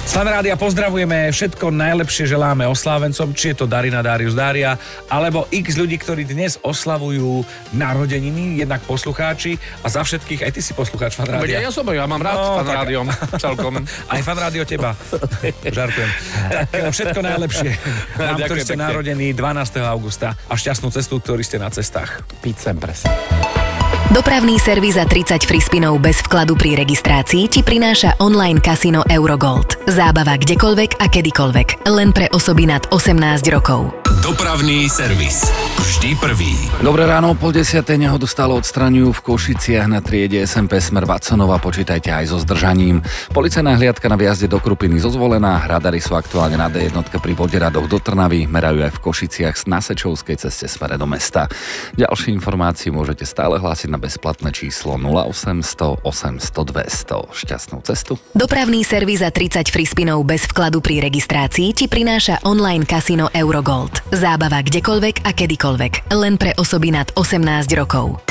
Z Fanrádia pozdravujeme, všetko najlepšie želáme oslávencom, či je to Darina, Darius, Dária, alebo x ľudí, ktorí dnes oslavujú narodeniny, jednak poslucháči a za všetkých, aj ty si poslucháč Fanrádia. Ja mám rád Fanrádiom, celkom. Aj Fanrádio teba. Žartujem. Tak všetko najlepšie. Vám, ktorí ste narodení 12. augusta a šťastnú cestu, ktorí ste na cestách. Pizza Press. Dopravný servis za 30 free spinov bez vkladu pri registrácii ti prináša online kasino Eurogold. Zábava kdekoľvek a kedykoľvek. Len pre osoby nad 18 rokov. Dopravný servis. Vždy prvý. Dobré ráno, 9:30 nehodu stále odstraňujú v Košiciach na triede SMP smer Vaconova. Počítajte aj so zdržaním. Policajná hliadka na viazde do Krupiny zozvolená. Radary sú aktuálne na D1 pri Voderadoch do Trnavy. Merajú aj v Košiciach na Sečovskej ceste smere do mesta. Ďalšie informácie môžete stále hlásiť na bezplatné číslo 0800 800 200. Šťastnú cestu. Dopravný servis za 30 free spinov bez vkladu pri registrácii ti prináša online kasino Eurogold. Zábava kdekoľvek a kedykoľvek. Len pre osoby nad 18 rokov.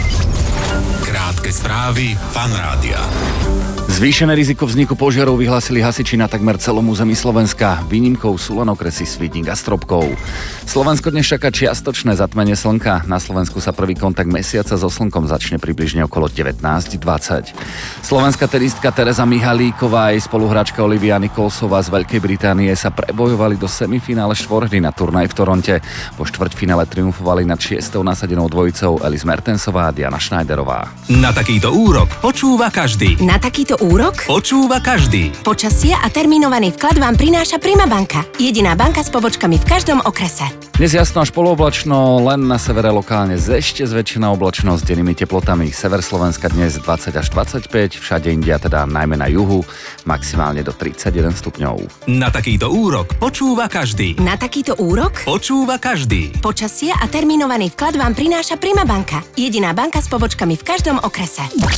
Krátke správy Fanrádia. Zvýšené riziko vzniku požiarov vyhlásili hasiči na takmer celom území Slovenska. Výnimkou sú len okresy Svidník a Stropkov. Slovensko dnes čaká čiastočné zatmenie slnka. Na Slovensku sa prvý kontakt mesiaca so slnkom začne približne okolo 19:20. Slovenská tenistka Tereza Mihalíková aj spoluhráčka Olivia Nikolsová z Veľkej Británie sa prebojovali do semifinále štvorhry na turnaj v Toronte. Po štvrťfinále triumfovali nad 6. nasadenou dvojicou Elis Mertensová a Diana Schneiderová. Na takýto úrok počúva každý. Na takýto úrok Počúva každý. počasie a termínovaný vklad vám prináša Prima banka. Jediná banka s pobočkami v každom okrese. Dnes jasno až polooblačno, len na severe lokálne ešte zväčšená oblačnosť s dennými teplotami. Sever Slovenska dnes 20 až 25, všade india teda najmä na juhu, maximálne do 31 stupňov. Na takýto úrok počúva každý. Na takýto úrok Počúva každý. počasie a termínovaný vklad vám prináša Prima banka. Jediná banka s pobočkami v každom okrese.